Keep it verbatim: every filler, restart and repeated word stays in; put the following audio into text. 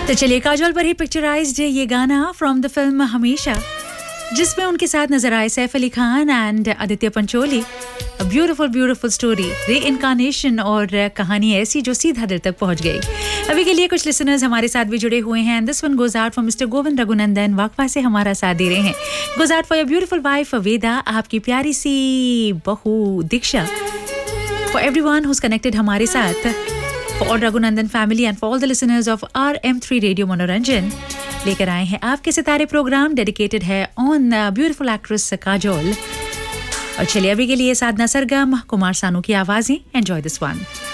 तो चलिए काजोल पर ही पिक्चराइज्ड है ये गाना फ्रॉम द फिल्म हमेशा, जिसमें उनके साथ नजर आए Saif Ali Khan and Aditya Pancholi. Beautiful beautiful story, री-इनकार्नेशन और कहानी ऐसी जो सीधा दिल तक पहुंच गई। अभी के लिए कुछ लिसनर्स हमारे साथ भी जुड़े हुए हैं। This one goes out for mister Govind Raghunandan, वाकवा से हमारा साथ दे रहे हैं। Goes out for your beautiful wife वेदा, आपकी प्यारी सी बहू दीक्षा, फॉर एवरीवन हुज कनेक्टेड हमारे साथ, for all Raghunandan family and for all the listeners of R M three radio मनोरंजन। लेकर आए हैं आपके सितारे प्रोग्राम, डेडिकेटेड है ऑन ब्यूटीफुल एक्ट्रेस काजोल। और चलिए अभी के लिए साधना सरगम, कुमार सानू की आवाजें, एंजॉय दिस वन।